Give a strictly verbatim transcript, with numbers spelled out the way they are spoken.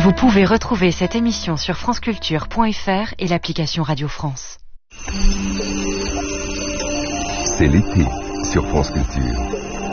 Vous pouvez retrouver cette émission sur franceculture point f r et l'application Radio France. C'est l'été sur France Culture.